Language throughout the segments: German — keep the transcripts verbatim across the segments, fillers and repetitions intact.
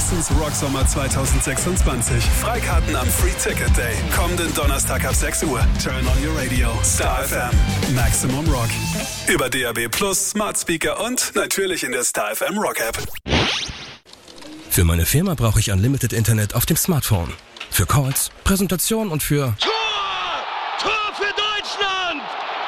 Essens Rocksommer zwanzig sechsundzwanzig. Freikarten am Free Ticket Day. Kommenden Donnerstag ab sechs Uhr. Turn on your radio. Star F M. Maximum Rock. Über D A B Plus, Smart Speaker und natürlich in der Star F M Rock App. Für meine Firma brauche ich Unlimited Internet auf dem Smartphone. Für Calls, Präsentationen und für... Tor! Tor für Deutschland!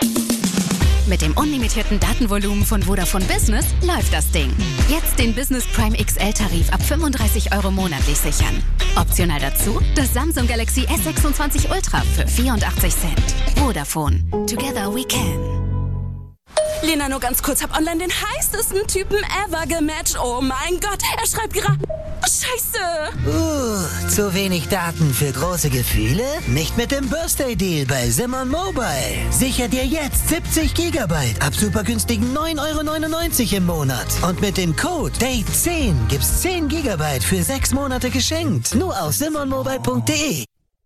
Mit dem unlimitierten Datenvolumen von Vodafone Business läuft das Ding. Jetzt den Business Prime X L-Tarif ab fünfunddreißig Euro monatlich sichern. Optional dazu das Samsung Galaxy S sechsundzwanzig Ultra für vierundachtzig Cent. Vodafone. Together we can. Lena, nur ganz kurz, hab online den heißesten Typen ever gematcht. Oh mein Gott, er schreibt gerade... Oh, Scheiße! Uh, zu wenig Daten für große Gefühle? Nicht mit dem Birthday Deal bei Simon Mobile. Sicher dir jetzt siebzig Gigabyte ab super günstigen neun Euro neunundneunzig im Monat. Und mit dem Code Date zehn gibt's zehn Gigabyte für sechs Monate geschenkt. Nur auf simon mobile punkt de.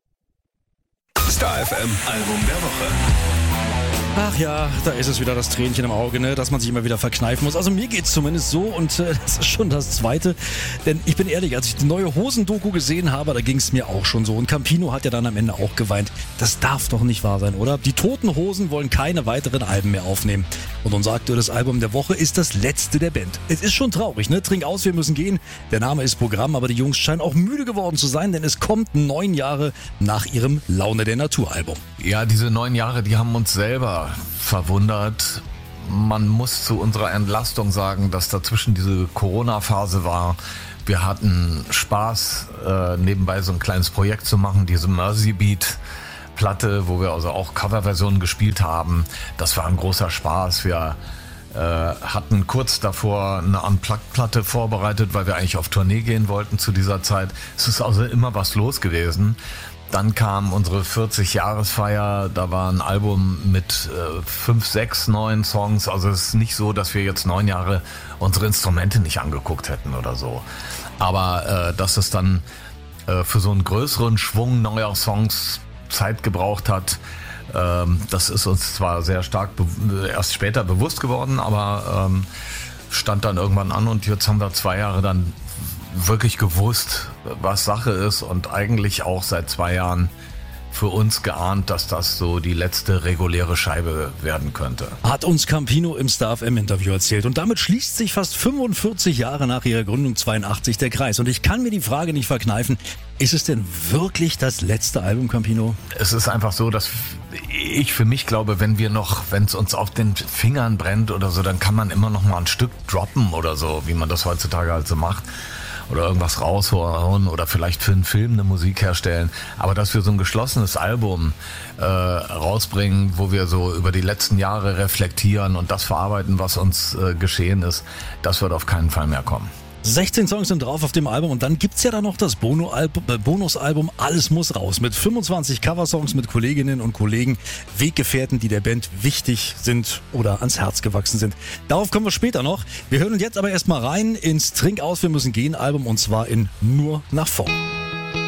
Star F M Album der Woche. Ach ja, da ist es wieder, das Tränchen im Auge, ne, dass man sich immer wieder verkneifen muss. Also mir geht's zumindest so und äh, das ist schon das Zweite. Denn ich bin ehrlich, als ich die neue Hosen-Doku gesehen habe, da ging's mir auch schon so. Und Campino hat ja dann am Ende auch geweint. Das darf doch nicht wahr sein, oder? Die Toten Hosen wollen keine weiteren Alben mehr aufnehmen. Und unser aktuelles Album der Woche ist das letzte der Band. Es ist schon traurig, ne? Trink aus, wir müssen gehen. Der Name ist Programm, aber die Jungs scheinen auch müde geworden zu sein, denn es kommt neun Jahre nach ihrem Laune der Natur-Album. Ja, diese neun Jahre, die haben uns selber verwundert. Man muss zu unserer Entlastung sagen, dass dazwischen diese Corona-Phase war. Wir hatten Spaß, äh, nebenbei so ein kleines Projekt zu machen, diese Mercy Beat Platte, wo wir also auch Coverversionen gespielt haben. Das war ein großer Spaß. Wir äh, hatten kurz davor eine Unplugged-Platte vorbereitet, weil wir eigentlich auf Tournee gehen wollten zu dieser Zeit. Es ist also immer was los gewesen. Dann kam unsere vierzig-Jahresfeier, da war ein Album mit äh, fünf, sechs neuen Songs. Also es ist nicht so, dass wir jetzt neun Jahre unsere Instrumente nicht angeguckt hätten oder so. Aber äh, dass es dann äh, für so einen größeren Schwung neuer Songs Zeit gebraucht hat, ähm, das ist uns zwar sehr stark be- erst später bewusst geworden, aber ähm, stand dann irgendwann an und jetzt haben wir zwei Jahre dann wirklich gewusst, was Sache ist und eigentlich auch seit zwei Jahren für uns geahnt, dass das so die letzte reguläre Scheibe werden könnte. Hat uns Campino im Star F M-Interview erzählt. Und damit schließt sich fast fünfundvierzig Jahre nach ihrer Gründung zweiundachtzig der Kreis. Und ich kann mir die Frage nicht verkneifen, ist es denn wirklich das letzte Album, Campino? Es ist einfach so, dass ich für mich glaube, wenn wir noch, wenn es uns auf den Fingern brennt oder so, dann kann man immer noch mal ein Stück droppen oder so, wie man das heutzutage halt so macht. Oder irgendwas raushauen oder vielleicht für einen Film eine Musik herstellen. Aber dass wir so ein geschlossenes Album äh, rausbringen, wo wir so über die letzten Jahre reflektieren und das verarbeiten, was uns äh, geschehen ist, das wird auf keinen Fall mehr kommen. sechzehn Songs sind drauf auf dem Album und dann gibt's ja da noch das Bono-Album, äh, Bonusalbum Alles muss raus mit fünfundzwanzig Coversongs mit Kolleginnen und Kollegen, Weggefährten, die der Band wichtig sind oder ans Herz gewachsen sind. Darauf kommen wir später noch. Wir hören uns jetzt aber erstmal rein ins Trink aus, wir müssen gehen Album und zwar in Nur nach vorn.